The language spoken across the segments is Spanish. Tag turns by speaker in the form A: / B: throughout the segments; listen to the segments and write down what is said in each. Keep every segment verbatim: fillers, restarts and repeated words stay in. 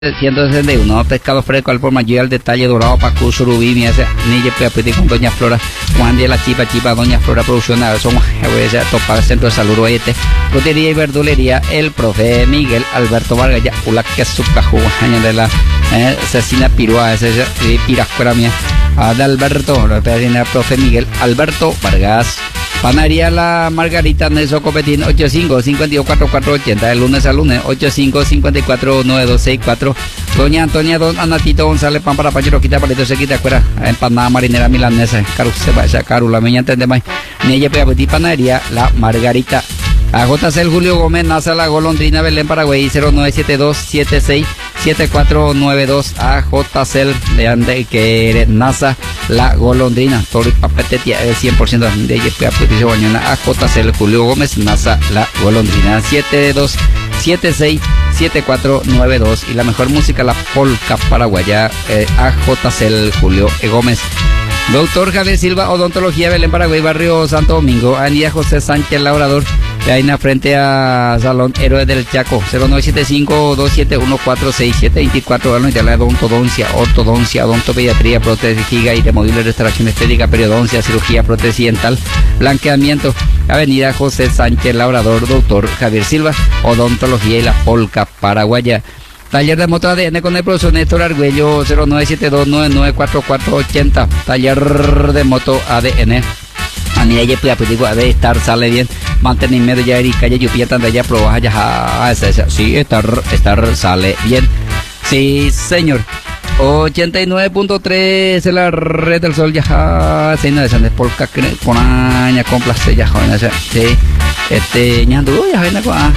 A: ciento sesenta y uno, pescado fresco al por mayor al detalle, dorado, pacu, surubí, mi ese, ni je peapiti con Doña Flora, Juan de la Chipa, Chipa, Doña Flora Produccional, somos, ese, topar centro de salud, oeste, frutería y verdulería, el profe Miguel Alberto Vargas, ya, ula que su cajú, de la, eh, asesina pirua, ese, pirascuera mía, Adalberto, la profe Miguel Alberto Vargas. Panadería La Margarita, Nelson Copetín, ochenta y cinco, cincuenta y dos, cuarenta y cuatro ochenta, de lunes a lunes, ochenta y cinco, cincuenta y cuatro, noventa y dos sesenta y cuatro. Doña Antonia, Don Anatito González, pan para Pancho, quita palito, se quita fuera, empanada marinera milanesa, caro se vaya, caro, la meña entiende más. Ni ella pega petit panadería La Margarita. A J C L Julio Gómez, NASA La Golondrina, Belén, Paraguay, cero nueve siete dos siete seis siete cuatro nueve dos. A J C L de Ande, que eres NASA La Golondrina, todo el papete de cien por ciento de ella, pues mañana. A J C L Julio Gómez, NASA La Golondrina, siete dos siete seis siete cuatro nueve dos. Y la mejor música, la polca paraguaya, eh, A J C L Julio Gómez. Doctor Javier Silva, Odontología, Belén, Paraguay, Barrio Santo Domingo, Avenida José Sánchez Labrador, de ahí en frente a Salón Héroes del Chaco, cero nueve siete cinco dos siete uno cuatro seis siete dos cuatro, de la odontodoncia, ortodoncia, odontopediatría, prótesis giga y removible, restauración estética, periodoncia, cirugía, prótesis dental, blanqueamiento, Avenida José Sánchez Labrador, Doctor Javier Silva, Odontología y la polca paraguaya. Taller de moto A D N con el profesor Néstor Argüello, cero nueve siete dos nueve nueve cuatro cuatro ocho cero. Taller de moto A D N. A mí ella pues digo, a de estar, sale bien. Mantenimiento ya y calle Yupía, tanda ya probas ya. Sí, estar, estar, sale bien. Sí, señor. ochenta y nueve punto tres es la red del sol ya. Sí, no, de San Polca, con aña, con placer ya, joven. Sí, este, ñando, ya ven acá.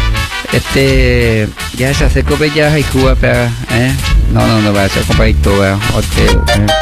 A: Este, ya se hace cope ya y juega, eh. No, no, no va a ser compadito, eh.